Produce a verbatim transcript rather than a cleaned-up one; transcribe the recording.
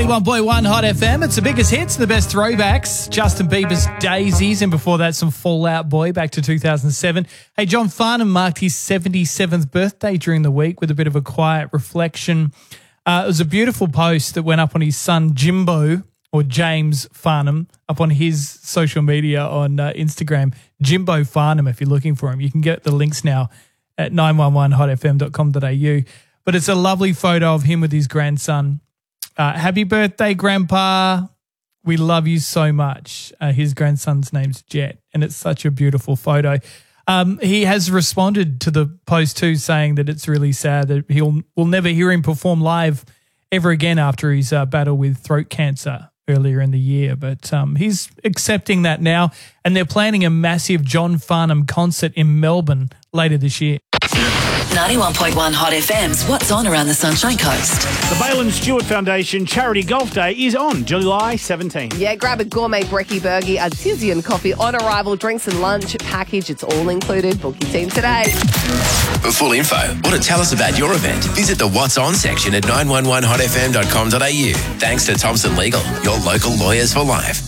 ninety-one point one Hot F M. It's the biggest hits, the best throwbacks. Justin Bieber's Daisies, and before that, some Fall Out Boy back to two thousand seven. Hey, John Farnham marked his seventy-seventh birthday during the week with a bit of a quiet reflection. Uh, it was a beautiful post that went up on his son Jimbo, or James Farnham, up on his social media on uh, Instagram. Jimbo Farnham, if you're looking for him. You can get the links now at nine one one hot f m dot com dot a u. But it's a lovely photo of him with his grandson. Uh, happy birthday, Grandpa. We love you so much. Uh, his grandson's name's Jet, and it's such a beautiful photo. Um, he has responded to the post too, saying that it's really sad that he'll we'll never hear him perform live ever again after his uh, battle with throat cancer earlier in the year. But um, he's accepting that now, and they're planning a massive John Farnham concert in Melbourne later this year. ninety-one point one Hot F M's What's On Around the Sunshine Coast. The Baylan Stewart Foundation Charity Golf Day is on July seventeenth. Yeah, grab a gourmet brekkie burgie, artisan coffee on arrival, drinks and lunch package. It's all included. Book your team today. For full info or to tell us about your event, visit the What's On section at nine one one hot f m dot com dot a u. Thanks to Thompson Legal, your local lawyers for life.